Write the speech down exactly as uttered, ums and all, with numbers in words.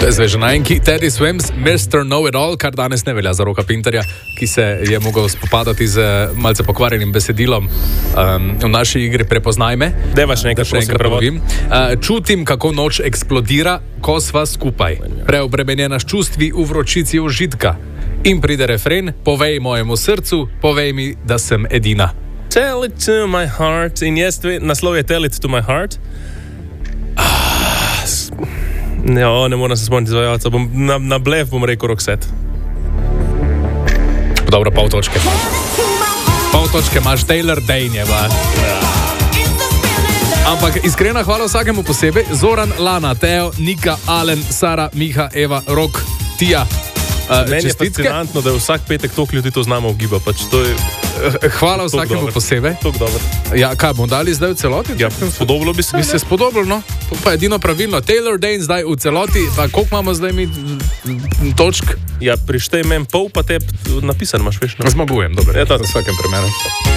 Zdaj že najmanjki Teddy Swims, mister Know-It-All, kar danes ne velja za Roka Pinterja, ki se je mogel spopadati z malce pokvarjenim besedilom um, v naši igri Prepoznaj me. Devaš nekaj, še enkrat ponovim. Uh, čutim, kako noč eksplodira, ko sva skupaj. Preobremenjena s čustvi v vročici užitka. In pride refren, povej mojemu srcu, povej mi, da sem edina. Tell it to my heart. In jaz, naslov je Tell it to my heart. Ah, ne, o, ne moram se spomniti izvajalca. Bom, na, na blef bom rekel Roxette. Dobro, pol točke. Pol točke imaš, Taylor Dane. Ampak iskrena hvala vsakemu posebej. Zoran, Lana, Teo, Nika, Alen, Sara, Miha, Eva, Rok, Tija. Uh, Meni je fascinantno, da je vsak petek toliko ljudi to znamo ugiba. Pač to je, hvala vsakemu posebej. Ja, kaj bomo dali zdaj v celoti? Ja, spodobilo bi se. Bi se spodobilo, no. To pa je edino pravilno. Taylor Dane zdaj v celoti. Pa koliko imamo zdaj mi točk? Ja, prištej meni pol, pa te napisan imaš, veš. No? Zmagujem, dobro. Ja, to v vsakem primeru.